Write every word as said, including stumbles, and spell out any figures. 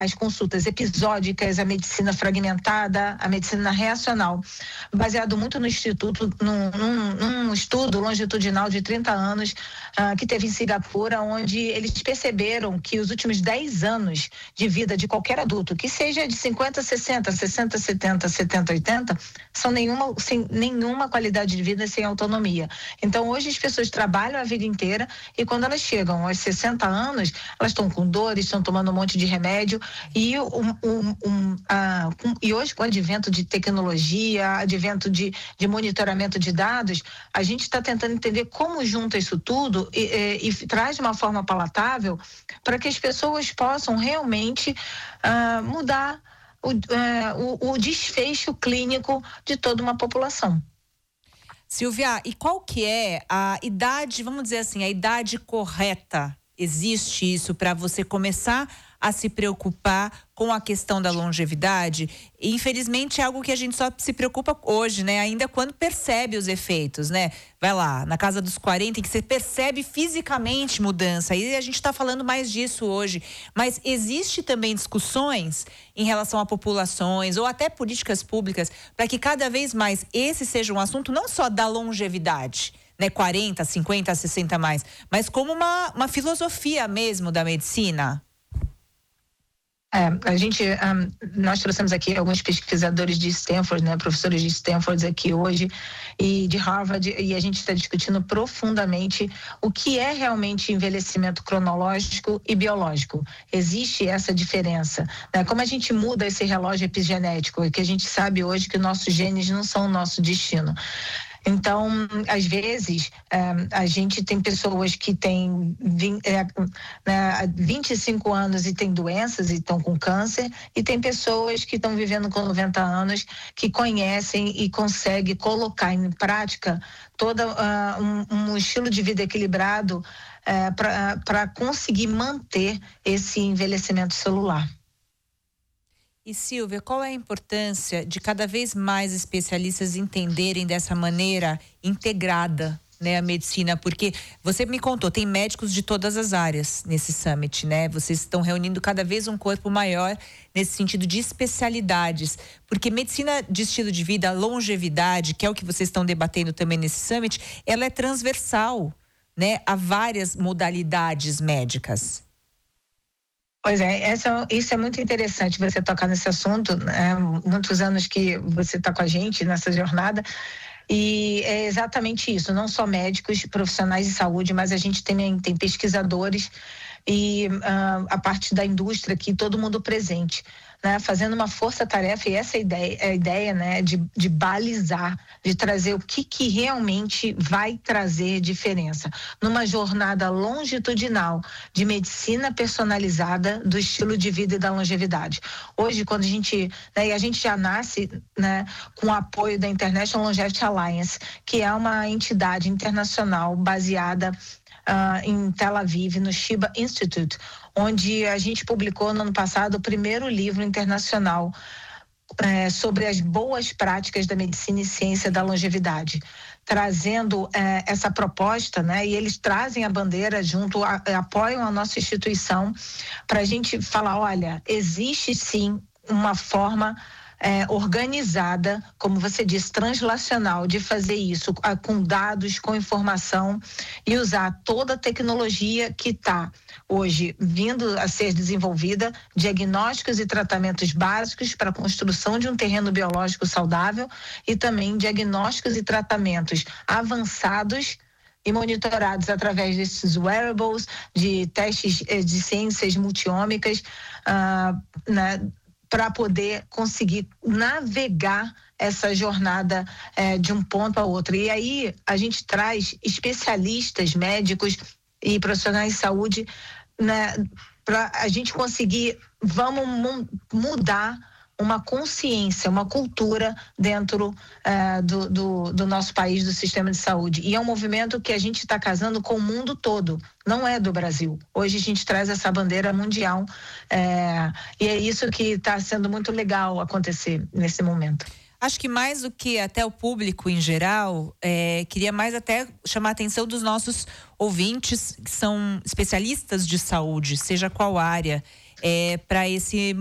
as consultas episódicas, a medicina fragmentada, a medicina reacional, baseado muito no instituto, num, num, num estudo longitudinal de trinta anos uh, que teve em Singapura, onde eles perceberam que os últimos dez anos de vida de qualquer adulto, que seja de cinquenta, sessenta, sessenta, setenta, setenta, oitenta, são nenhuma, sem nenhuma qualidade de vida sem autonomia. Então, hoje as pessoas trabalham a vida inteira e quando elas chegam aos sessenta anos, elas estão com dores, estão tomando um monte de remédio. E, um, um, um, ah, um, e hoje, com o advento de tecnologia, advento de, de monitoramento de dados, a gente está tentando entender como junta isso tudo e, e, e traz de uma forma palatável para que as pessoas possam realmente ah, mudar o, ah, o, o desfecho clínico de toda uma população. Silvia, e qual que é a idade, vamos dizer assim, a idade correta? Existe isso para você começar a se preocupar com a questão da longevidade? E, infelizmente, é algo que a gente só se preocupa hoje, né? Ainda quando percebe os efeitos, né? Vai lá, na casa dos quarenta, em que você percebe fisicamente mudança. E a gente está falando mais disso hoje. Mas existe também discussões em relação a populações ou até políticas públicas para que cada vez mais esse seja um assunto não só da longevidade, né, quarenta, cinquenta, sessenta mais, mas como uma, uma filosofia mesmo da medicina? É, a gente, um, nós trouxemos aqui alguns pesquisadores de Stanford, né, professores de Stanford aqui hoje e de Harvard, e a gente está discutindo profundamente o que é realmente envelhecimento cronológico e biológico. Existe essa diferença, né? Como a gente muda esse relógio epigenético, que a gente sabe hoje que nossos genes não são o nosso destino. Então, às vezes, eh, a gente tem pessoas que têm vinte, eh, vinte e cinco anos e têm doenças e estão com câncer, e tem pessoas que estão vivendo com noventa anos que conhecem e conseguem colocar em prática todo uh, um, um estilo de vida equilibrado uh, para conseguir manter esse envelhecimento celular. E, Silvia, qual é a importância de cada vez mais especialistas entenderem dessa maneira integrada, né, a medicina? Porque você me contou, tem médicos de todas as áreas nesse summit, né? Vocês estão reunindo cada vez um corpo maior nesse sentido de especialidades. Porque medicina de estilo de vida, longevidade, que é o que vocês estão debatendo também nesse summit, ela é transversal, né, a várias modalidades médicas. Pois é, essa, isso é muito interessante você tocar nesse assunto, né? Muitos anos que você está com a gente nessa jornada, e é exatamente isso, não só médicos, profissionais de saúde, mas a gente também tem pesquisadores e uh, a parte da indústria aqui, todo mundo presente, né? Fazendo uma força-tarefa, e essa é a ideia, é a ideia, né, de, de balizar, de trazer o que, que realmente vai trazer diferença numa jornada longitudinal de medicina personalizada do estilo de vida e da longevidade. Hoje, quando a gente, né, e a gente já nasce, né, com o apoio da International Longevity Alliance, que é uma entidade internacional baseada Uh, em Tel Aviv, no Shiba Institute, onde a gente publicou no ano passado o primeiro livro internacional eh, sobre as boas práticas da medicina e ciência da longevidade, trazendo eh, essa proposta, né? E eles trazem a bandeira junto, a, apoiam a nossa instituição para a gente falar, olha, existe sim uma forma É, organizada, como você disse, translacional, de fazer isso a, com dados, com informação, e usar toda a tecnologia que está hoje vindo a ser desenvolvida, diagnósticos e tratamentos básicos para a construção de um terreno biológico saudável, e também diagnósticos e tratamentos avançados e monitorados através desses wearables, de testes de ciências multiômicas, ah, né, para poder conseguir navegar essa jornada eh, de um ponto a outro. E aí a gente traz especialistas, médicos e profissionais de saúde, né, para a gente conseguir, vamos mu- mudar uma consciência, uma cultura dentro eh, do, do, do nosso país, do sistema de saúde. E é um movimento que a gente está casando com o mundo todo, não é do Brasil. Hoje a gente traz essa bandeira mundial eh, e é isso que está sendo muito legal acontecer nesse momento. Acho que mais do que até o público em geral, é, queria mais até chamar a atenção dos nossos ouvintes, que são especialistas de saúde, seja qual área. é, para esse